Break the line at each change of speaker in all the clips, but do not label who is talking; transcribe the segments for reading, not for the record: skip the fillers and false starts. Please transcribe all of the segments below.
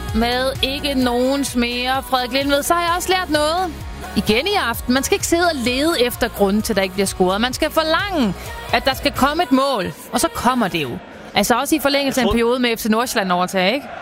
med ikke nogens mere. Frederik Lindved, så har jeg også lært noget igen i aften. Man skal ikke sidde og lede efter grunden til, at der ikke bliver scoret. Man skal forlange, at der skal komme et mål. Og så kommer det jo. Altså også i forlængelse af en periode med FC Nordsjælland overtag, ikke?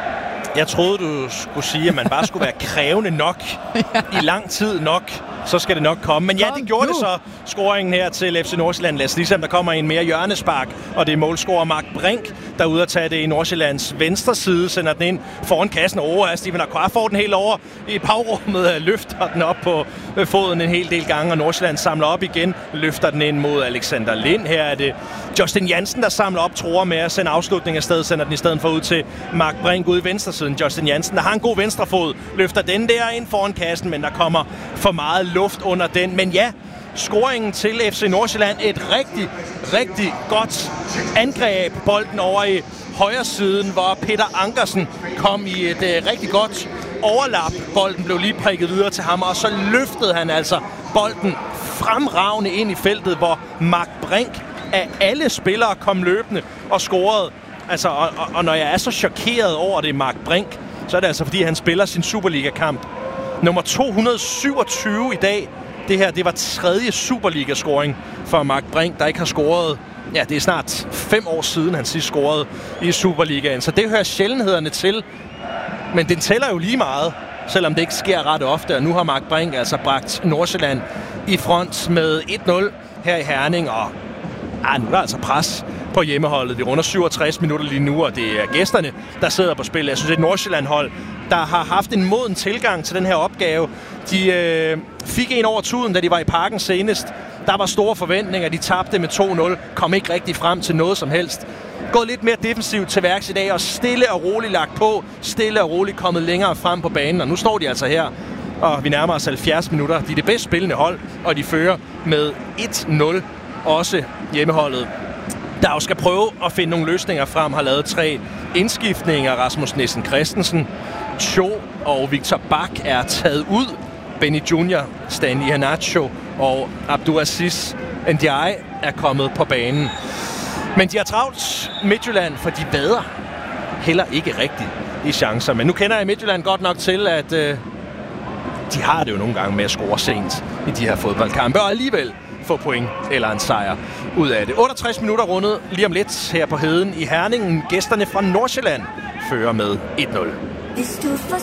Jeg troede, du skulle sige, at man bare skulle være krævende nok i lang tid nok. Så skal det nok komme. Men ja, det gjorde det så. Scoringen her til FC Nordsjælland. Lad os ligesom, der kommer en mere hjørnespark, og det er målscorer Mark Brink, der er ude at tage det i Nordsjællands venstre side, sender den ind foran kassen. Steven Aqua får den helt over i pavrummet, løfter den op på foden en hel del gange, og Nordsjælland samler op igen, løfter den ind mod Alexander Lind. Her er det Justin Jansen, der samler op, tror med at sende afslutning afsted, sender den i stedet for ud til Mark Brink ude i venstresiden. Justin Jansen, der har en god venstrefod, løfter den der ind foran kassen, men der kommer for meget luft under den. Men ja, scoringen til FC Nordsjælland. Et rigtig, rigtig godt angreb. Bolden over i højre siden, hvor Peter Ankersen kom i et rigtig godt overlap. Bolden blev lige prikket videre til ham, og så løftede han altså bolden fremragende ind i feltet, hvor Mark Brink af alle spillere kom løbende og scorede. Altså, og når jeg er så chokeret over det, Mark Brink, så er det altså, fordi han spiller sin Superliga-kamp. Nummer 227 i dag. Det var tredje Superliga-scoring for Mark Brink, der ikke har scoret. Ja, det er snart 5 år siden, han sidst scorede i Superligaen. Så det hører sjældenhederne til. Men den tæller jo lige meget, selvom det ikke sker ret ofte. Og nu har Mark Brink altså bragt Nordsjælland i front med 1-0 her i Herning. Og nu er der altså pres på hjemmeholdet. Det runder 67 minutter lige nu, og det er gæsterne, der sidder på spil. Jeg synes, det er et Nordsjælland-hold, der har haft en moden tilgang til den her opgave. De fik en over tuden, da de var i Parken senest. Der var store forventninger. De tabte med 2-0. Kom ikke rigtig frem til noget som helst. Gået lidt mere defensivt til værks i dag, og stille og roligt lagt på. Stille og roligt kommet længere frem på banen. Og nu står de altså her, og vi nærmer os 70 minutter. De er det bedst spillende hold, og de fører med 1-0. Også hjemmeholdet, der jo skal prøve at finde nogle løsninger frem, har lavet 3 indskiftninger. Rasmus Nielsen Christensen, Cho og Victor Bak er taget ud. Benny Junior, Stanley Iheanacho og Abdulaziz Ndiaye er kommet på banen. Men de har travlt Midtjylland, for de vader heller ikke rigtigt i chancer. Men nu kender jeg Midtjylland godt nok til, at de har det jo nogle gange med at score sent i de her fodboldkampe, og alligevel få point eller en sejr ud af det. 68 minutter rundet lige om lidt her på Heden i Herningen. Gæsterne fra Nordsjælland fører med 1-0.